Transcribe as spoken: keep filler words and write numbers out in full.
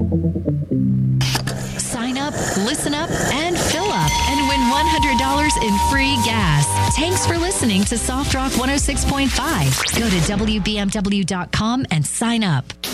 Sign up, listen up, and fill up and win one hundred dollars in free gas. Thanks for listening to Soft Rock one oh six point five. Go to W B M W dot com and sign up.